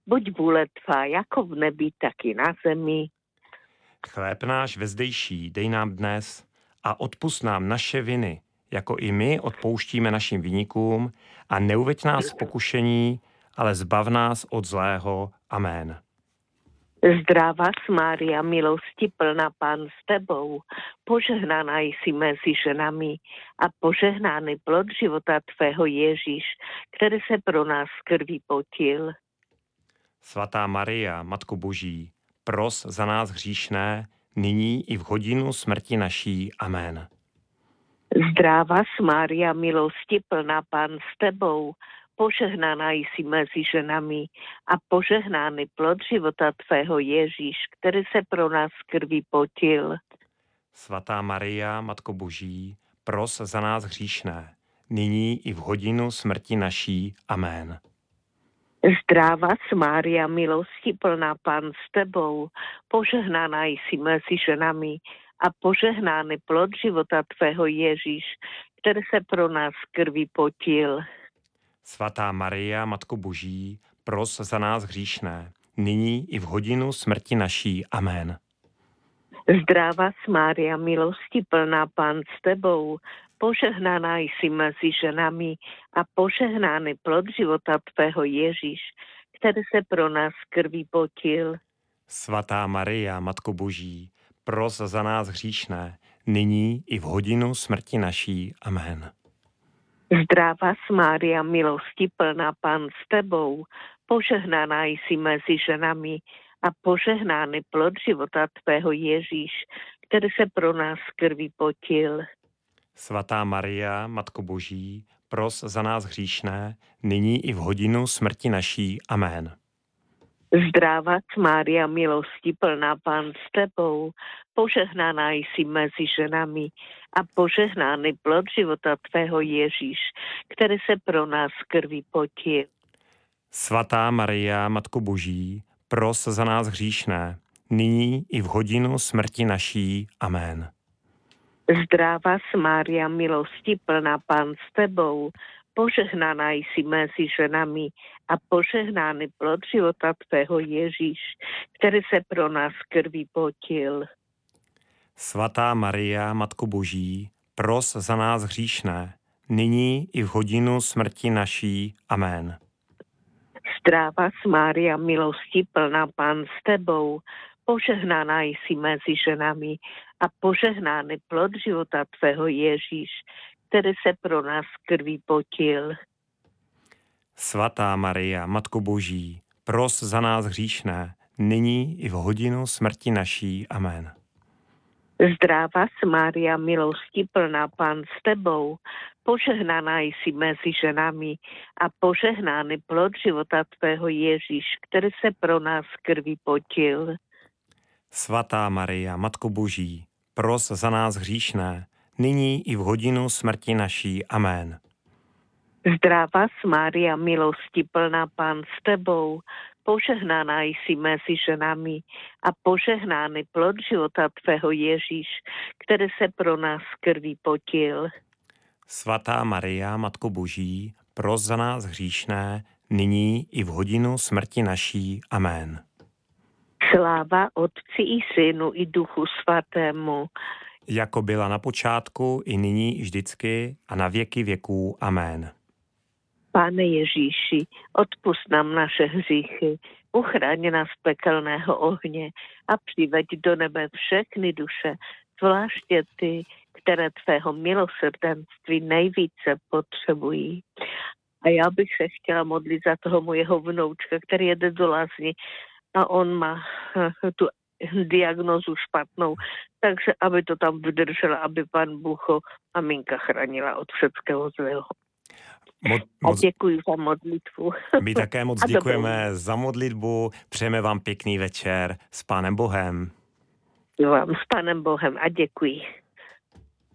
buď vůle tvá jako v nebi, tak i na zemi. Chléb náš vezdejší dej nám dnes a odpusť nám naše viny, jako i my odpouštíme našim viníkům, a neuveď nás v pokušení, ale zbav nás od zlého. Amen. Zdravá Mária, milosti plná, Pán s tebou, požehnaná jsi mezi ženami a požehnaný plod života tvého Ježíš, který se pro nás krví potil. Svatá Maria, Matko Boží, pros za nás hříšné, nyní i v hodinu smrti naší. Amen. Zdravá Mária, milosti plná, Pán s tebou, požehnaná jsi mezi ženami a požehnaný plod života tvého Ježíš, který se pro nás krví potil. Svatá Maria, Matko Boží, pros za nás hříšné, nyní i v hodinu smrti naší. Amen. Zdravá Mária, milosti plná, Pán s tebou, požehnaná jsi mezi ženami a požehnaný plod života tvého Ježíš, který se pro nás krví potil. Svatá Maria, Matko Boží, pros za nás hříšné, nyní i v hodinu smrti naší. Amen. Zdravá Mária, milosti plná, Pán s tebou, požehnaná jsi mezi ženami a požehnaný plod života tvého Ježíš, který se pro nás krví potil. Svatá Maria, Matko Boží, pros za nás hříšné, nyní i v hodinu smrti naší. Amen. Zdravá Mária, milosti plná, Pán s tebou, požehnaná jsi mezi ženami a požehnaný plod života tvého Ježíš, který se pro nás krví potil. Svatá Maria, Matko Boží, pros za nás hříšné, nyní i v hodinu smrti naší. Amen. Zdravá Mária, milosti plná, Pán s tebou, požehnaná jsi mezi ženami a požehnaný plod života tvého Ježíš, který se pro nás krví potil. Svatá Maria, Matko Boží, pros za nás hříšné, nyní i v hodinu smrti naší. Amen. Zdravá Mária, milosti plná, Pán s tebou, požehnaná jsi mezi ženami a požehnaný plod života tvého Ježíš, který se pro nás krví potil. Svatá Maria, Matko Boží, pros za nás hříšné, nyní i v hodinu smrti naší. Amen. Zdravá Mária, milosti plná, Pán s tebou, požehnaná jsi mezi ženami a požehnaný plod života tvého Ježíš, který se pro nás krví potil. Svatá Maria, Matko Boží, pros za nás hříšné, nyní i v hodinu smrti naší. Amen. Zdravá Mária, milosti plná, Pán s tebou, požehnaná jsi mezi ženami a požehnaný plod života tvého Ježíš, který se pro nás krví potil. Svatá Maria, Matko Boží, pros za nás hříšné, nyní i v hodinu smrti naší. Amen. Zdravá Mária, milosti plná, Pán s tebou, požehnaná jsi mezi ženami a požehnaný plod života tvého Ježíš, který se pro nás krví potil. Svatá Maria, Matko Boží, pros za nás hříšné, nyní i v hodinu smrti naší. Amen. Sláva Otci i Synu i Duchu Svatému, jako byla na počátku, i nyní, i vždycky, a na věky věků. Amen. Pane Ježíši, odpusť nám naše hříchy, uchraň nás z pekelného ohně a přiveď do nebe všechny duše, zvláště ty, které tvého milosrdenství nejvíce potřebují. A já bych se chtěla modlit za toho mojeho vnoučka, který jede do Lázní a on má tu diagnózu špatnou, takže aby to tam vydržela, aby Pán Bůh maminka chránila od všetkého zlého. A děkuji za modlitbu. My také moc děkujeme za modlitbu, přejeme vám pěkný večer s Pánem Bohem. Vám s Pánem Bohem a děkuji.